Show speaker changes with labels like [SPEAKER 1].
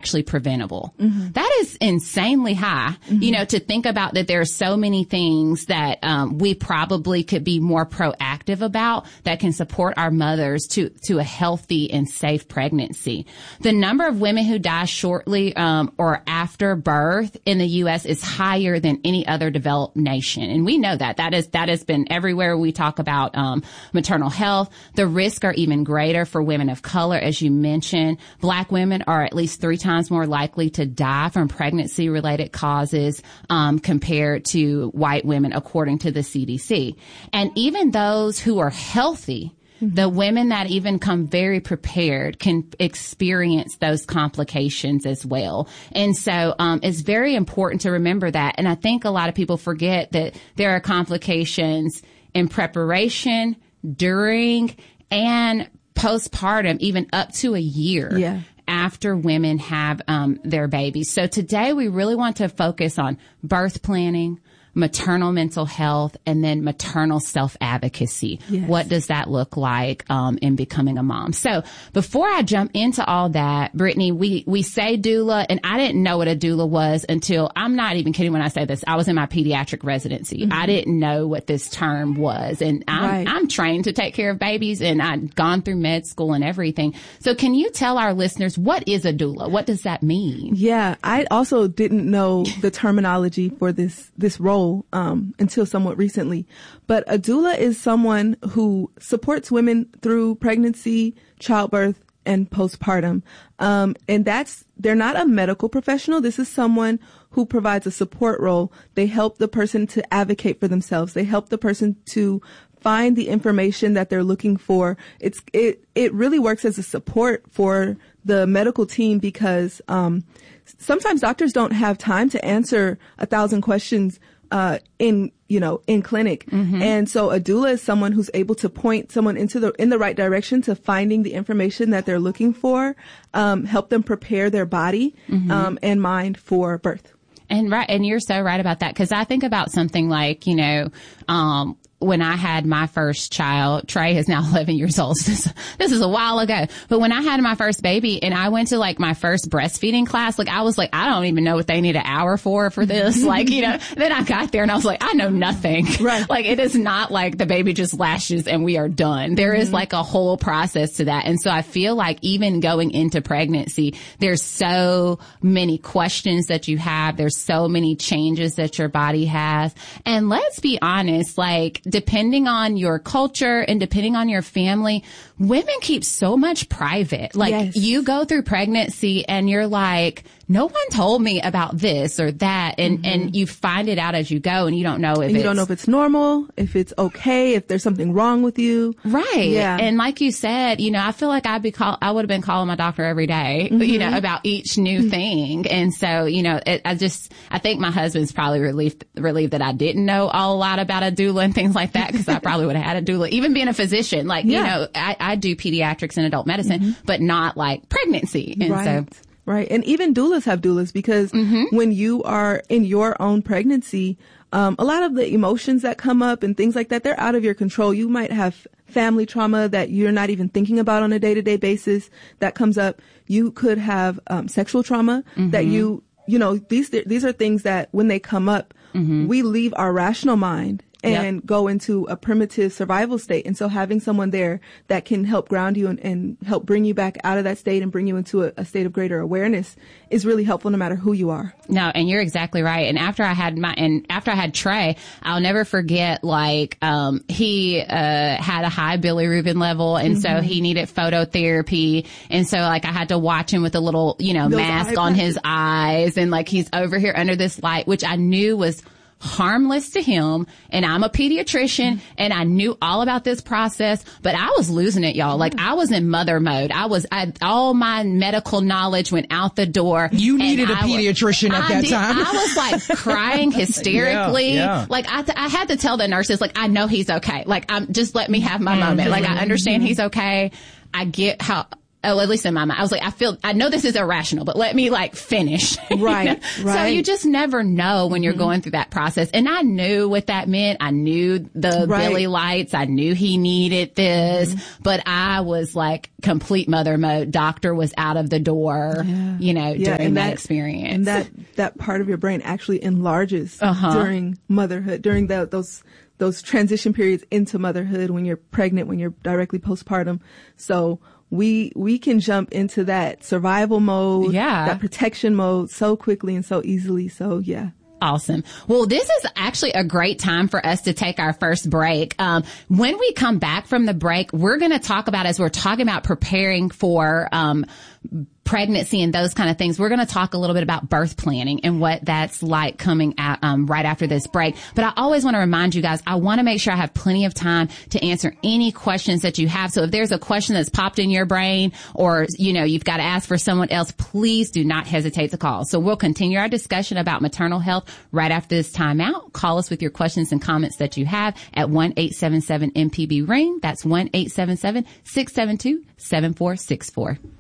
[SPEAKER 1] actually preventable. That is insanely high, you know, to think about that there are so many things that we probably could be more proactive about that can support our mothers to a healthy and safe pregnancy. The number of women who die shortly or after birth in the U.S. is higher than any other developed nation. And we know that. That has been everywhere we talk about maternal health. The risks are even greater for women of color, as you mentioned. Black women are at least 3 times more likely to die from pregnancy-related causes compared to white women, according to the CDC. And even those who are healthy, the women that even come very prepared can experience those complications as well. And so it's very important to remember that. And I think a lot of people forget that there are complications in preparation, during, and postpartum, even up to a year after women have their babies. So today we really want to focus on birth planning, maternal mental health, and then maternal self-advocacy. Yes. What does that look like in becoming a mom? So before I jump into all that, Brittany, we say doula, and I didn't know what a doula was until, I'm not even kidding when I say this, I was in my pediatric residency. I didn't know what this term was. And I'm trained to take care of babies, and I'd gone through med school and everything. So can you tell our listeners, what is a doula? What does that mean?
[SPEAKER 2] Yeah, I also didn't know the terminology for this role until somewhat recently. But a doula is someone who supports women through pregnancy, childbirth, and postpartum. And they're not a medical professional. This is someone who provides a support role. They help the person to advocate for themselves. They help the person to find the information that they're looking for. It really works as a support for the medical team because sometimes doctors don't have time to answer 1,000 questions in clinic. And so a doula is someone who's able to point someone in the right direction to finding the information that they're looking for, help them prepare their body, and mind for birth.
[SPEAKER 1] And you're so right about that. 'Cause I think about something like, when I had my first child, Trey is now 11 years old. So this is a while ago. But when I had my first baby and I went to like my first breastfeeding class, like I was like, I don't even know what they need an hour for this. Like, then I got there and I was like, I know nothing. Right. Like it is not like the baby just latches and we are done. There is like a whole process to that. And so I feel like even going into pregnancy, there's so many questions that you have. There's so many changes that your body has. And let's be honest, like, depending on your culture and depending on your family, women keep so much private. Like you go through pregnancy and you're like, no one told me about this or that. And you find it out as you go and you don't know if
[SPEAKER 2] it's normal, if it's okay, if there's something wrong with you.
[SPEAKER 1] Right. Yeah. And like you said, I feel like I would have been calling my doctor every day, about each new thing. And so, I think my husband's probably relieved that I didn't know a lot about a doula and things like that, because I probably would have had a doula, even being a physician. Like, I do pediatrics and adult medicine, but not like pregnancy. And
[SPEAKER 2] Right. And even doulas have doulas because when you are in your own pregnancy, a lot of the emotions that come up and things like that, they're out of your control. You might have family trauma that you're not even thinking about on a day-to-day basis that comes up. You could have sexual trauma that these are things that when they come up, we leave our rational mind and go into a primitive survival state. And so having someone there that can help ground you and help bring you back out of that state and bring you into a state of greater awareness is really helpful no matter who you are.
[SPEAKER 1] No, and you're exactly right. And after I had Trey, I'll never forget, like, he had a high bilirubin level. And so he needed phototherapy. And so like I had to watch him with a little, mask on his eyes. And like he's over here under this light, which I knew was harmless to him. And I'm a pediatrician and I knew all about this process, but I was losing it, y'all. Like I was in mother mode. All my medical knowledge went out the door.
[SPEAKER 3] You needed a pediatrician at that time.
[SPEAKER 1] I was like crying hysterically. Like I had to tell the nurses, like, I know he's okay. Like just let me have my moment. Like I understand he's okay. I get how at least in my mind, I was like, I know this is irrational, but let me like finish.
[SPEAKER 2] Right, right.
[SPEAKER 1] So you just never know when you're going through that process. And I knew what that meant. I knew the Billy lights. I knew he needed this, but I was like complete mother mode. Doctor was out of the door, during that experience.
[SPEAKER 2] And that part of your brain actually enlarges during motherhood, during those transition periods into motherhood, when you're pregnant, when you're directly postpartum. So we can jump into that survival mode, that protection mode so quickly and so easily. So yeah.
[SPEAKER 1] Awesome. Well, this is actually a great time for us to take our first break. When we come back from the break, we're going to talk about, as we're talking about preparing for, pregnancy and those kind of things, we're going to talk a little bit about birth planning and what that's like coming out right after this break. But I always want to remind you guys, I want to make sure I have plenty of time to answer any questions that you have. So if there's a question that's popped in your brain, or you've got to ask for someone else, please do not hesitate to call. So we'll continue our discussion about maternal health right after this time out. Call us with your questions and comments that you have at 1-877-MPB-RING. That's 1-877-672-7464.